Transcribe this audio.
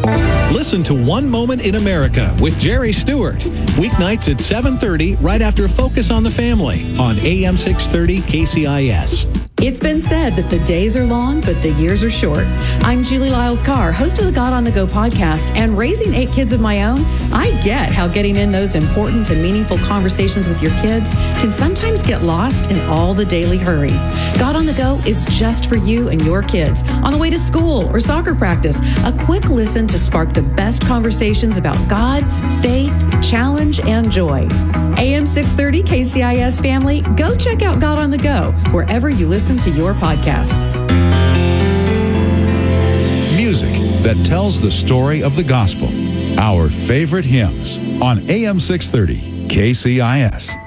Listen to One Moment in America with Jerry Stewart. Weeknights at 7:30 right after Focus on the Family on AM 630 KCIS. It's been said that the days are long, but the years are short. I'm Julie Lyles-Carr, host of the God on the Go podcast, and raising 8 kids of my own, I get how getting in those important and meaningful conversations with your kids can sometimes get lost in all the daily hurry. God on the Go is just for you and your kids on the way to school or soccer practice. A quick listen to spark the best conversations about God, faith, challenge, and joy. AM 630 KCIS family, go check out God on the Go wherever you listen to your podcasts. Music that tells the story of the gospel. Our favorite hymns on AM 630 KCIS.